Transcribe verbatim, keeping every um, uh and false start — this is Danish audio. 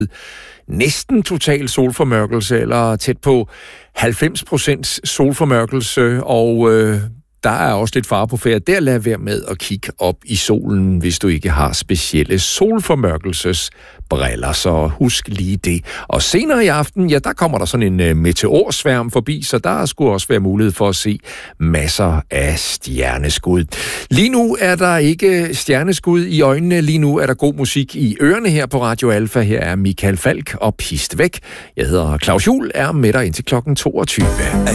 næsten total solformørkelse, eller tæt på halvfems procent solformørkelse, og øh, der er også lidt fare på færd. Der lad være med at kigge op i solen, hvis du ikke har specielle solformørkelsesbriller, så husk lige det. Og senere i aften, ja, der kommer der sådan en uh, meteorsværm forbi, så der skulle også være mulighed for at se masser af stjerneskud. Lige nu er der ikke stjerneskud i øjnene, lige nu er der god musik i ørerne her på Radio Alfa. Her er Michael Falch og Pist Væk. Jeg hedder Claus Juhl, er med dig indtil klokken toogtyve.